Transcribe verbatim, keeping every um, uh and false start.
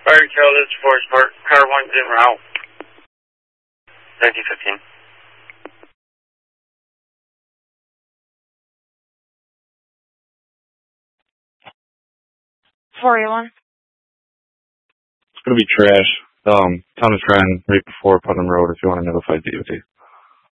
Fire Tail, this is Forest Park. Car one zero out. nineteen fifteen. four eight one. It's going to be trash. Um, Thomas Ryan right before Putnam Road if you want to notify D O T.